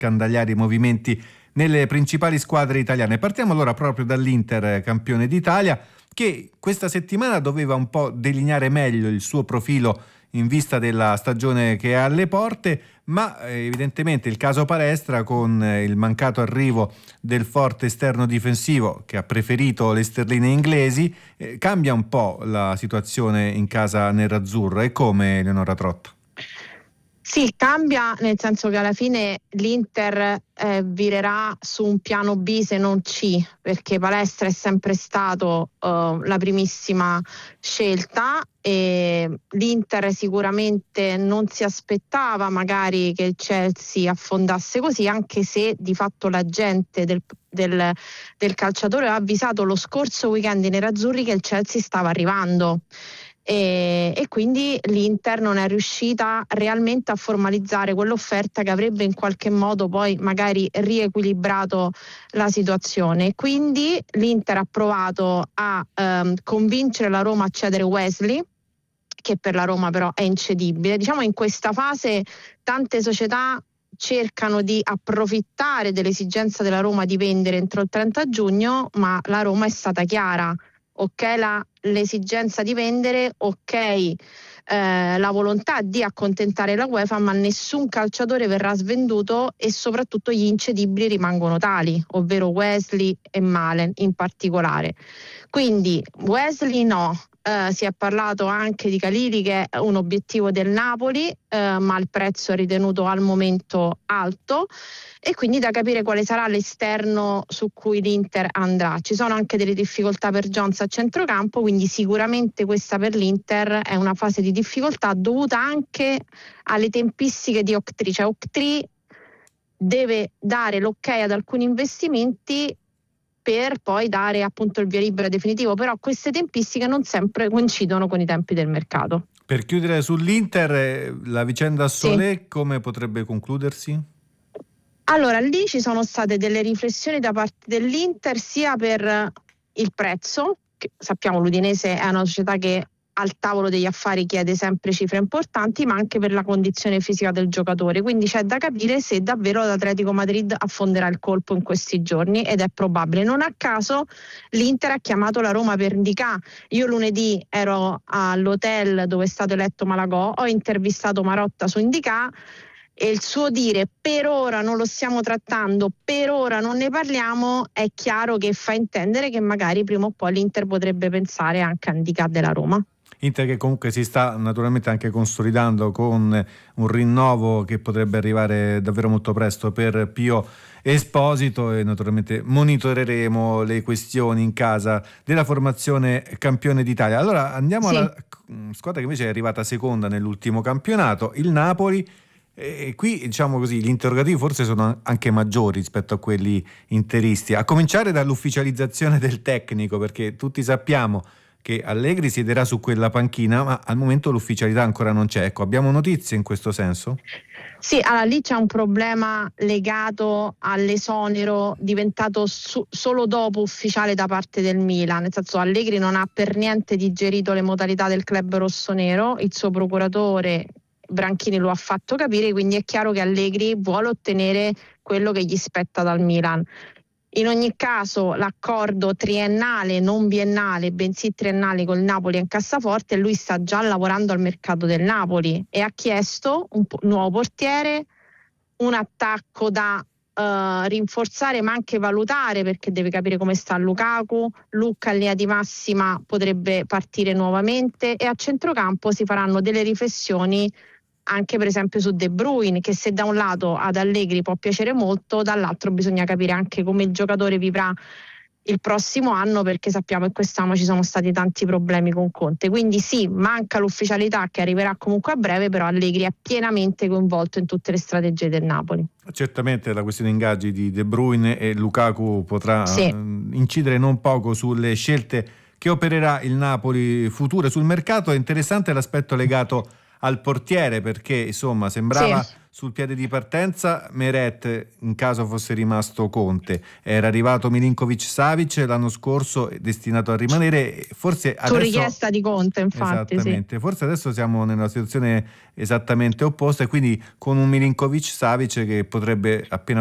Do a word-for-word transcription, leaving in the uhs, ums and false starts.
scandagliare i movimenti nelle principali squadre italiane. Partiamo allora proprio dall'Inter, campione d'Italia, che questa settimana doveva un po' delineare meglio il suo profilo in vista della stagione che è alle porte, ma evidentemente il caso palestra, con il mancato arrivo del forte esterno difensivo che ha preferito le sterline inglesi, eh, cambia un po' la situazione in casa nerazzurra. E come, Eleonora Trotto? Sì, cambia nel senso che alla fine l'Inter eh, virerà su un piano B se non C, perché Palestra è sempre stato uh, la primissima scelta e l'Inter sicuramente non si aspettava magari che il Chelsea affondasse così, anche se di fatto l'agente del, del, del calciatore ha avvisato lo scorso weekend i nerazzurri che il Chelsea stava arrivando. E, e quindi l'Inter non è riuscita realmente a formalizzare quell'offerta che avrebbe in qualche modo poi magari riequilibrato la situazione. Quindi l'Inter ha provato a ehm, convincere la Roma a cedere Wesley, che per la Roma però è incedibile. Diciamo in questa fase tante società cercano di approfittare dell'esigenza della Roma di vendere entro il trenta giugno, ma la Roma è stata chiara. Ok, la, l'esigenza di vendere, ok, eh, la volontà di accontentare la UEFA, ma nessun calciatore verrà svenduto e soprattutto gli incedibili rimangono tali, ovvero Wesley e Malen in particolare. Quindi Wesley no, eh, si è parlato anche di Khalili che è un obiettivo del Napoli, eh, ma il prezzo è ritenuto al momento alto. E quindi da capire quale sarà l'esterno su cui l'Inter andrà. Ci sono anche delle difficoltà per Jones a centrocampo, quindi sicuramente questa per l'Inter è una fase di difficoltà dovuta anche alle tempistiche di Octree. Cioè Octree deve dare l'ok ad alcuni investimenti per poi dare appunto il via libera definitivo, però queste tempistiche non sempre coincidono con i tempi del mercato. Per chiudere sull'Inter, la vicenda Solé sì. Come potrebbe concludersi? Allora, lì ci sono state delle riflessioni da parte dell'Inter sia per il prezzo, che sappiamo l'Udinese è una società che al tavolo degli affari chiede sempre cifre importanti, ma anche per la condizione fisica del giocatore, quindi c'è da capire se davvero l'Atletico Madrid affonderà il colpo in questi giorni ed è probabile. Non a caso l'Inter ha chiamato la Roma per Ndicà. Io lunedì ero all'hotel dove è stato eletto Malagò, ho intervistato Marotta su Ndicà e il suo dire per ora non lo stiamo trattando, per ora non ne parliamo, è chiaro che fa intendere che magari prima o poi l'Inter potrebbe pensare anche a Ndicà della Roma. Inter che comunque si sta naturalmente anche consolidando con un rinnovo che potrebbe arrivare davvero molto presto per Pio Esposito, e naturalmente monitoreremo le questioni in casa della formazione campione d'Italia. Allora andiamo sì. alla squadra che invece è arrivata seconda nell'ultimo campionato, il Napoli. E qui diciamo così gli interrogativi forse sono anche maggiori rispetto a quelli interisti, a cominciare dall'ufficializzazione del tecnico, perché tutti sappiamo che Allegri siederà su quella panchina, ma al momento l'ufficialità ancora non c'è. Ecco, abbiamo notizie in questo senso? Sì, allora lì c'è un problema legato all'esonero diventato su, solo dopo ufficiale da parte del Milan, nel senso Allegri non ha per niente digerito le modalità del club rossonero, il suo procuratore Branchini lo ha fatto capire, quindi è chiaro che Allegri vuole ottenere quello che gli spetta dal Milan. In ogni caso l'accordo triennale, non biennale, bensì triennale con il Napoli è in cassaforte e lui sta già lavorando al mercato del Napoli e ha chiesto un po- nuovo portiere, un attacco da uh, rinforzare ma anche valutare, perché deve capire come sta Lukaku. Lucca in linea di massima potrebbe partire nuovamente e a centrocampo si faranno delle riflessioni anche per esempio su De Bruyne, che se da un lato ad Allegri può piacere molto, dall'altro bisogna capire anche come il giocatore vivrà il prossimo anno, perché sappiamo che quest'anno ci sono stati tanti problemi con Conte. Quindi sì, manca l'ufficialità che arriverà comunque a breve, però Allegri è pienamente coinvolto in tutte le strategie del Napoli. Certamente la questione ingaggi di De Bruyne e Lukaku potrà sì. incidere non poco sulle scelte che opererà il Napoli future sul mercato. È interessante l'aspetto legato al portiere, perché insomma sembrava sì. sul piede di partenza Meret, in caso fosse rimasto Conte. Era arrivato Milinkovic-Savic l'anno scorso, è destinato a rimanere, forse adesso, su richiesta di Conte, infatti. esattamente, Sì. forse adesso siamo nella situazione esattamente opposta, e quindi con un Milinkovic-Savic che potrebbe appena